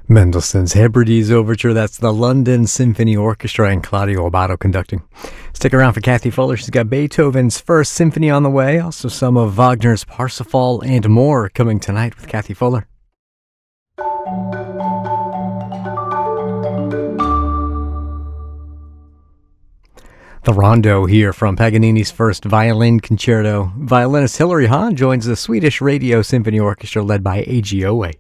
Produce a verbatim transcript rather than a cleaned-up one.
Mendelssohn's Hebrides Overture, that's the London Symphony Orchestra and Claudio Abbado conducting. Stick around for Kathy Fuller. She's got Beethoven's First Symphony on the way, also some of Wagner's Parsifal and more coming tonight with Kathy Fuller. The Rondo here from Paganini's First Violin Concerto. Violinist Hilary Hahn joins the Swedish Radio Symphony Orchestra led by A G O A.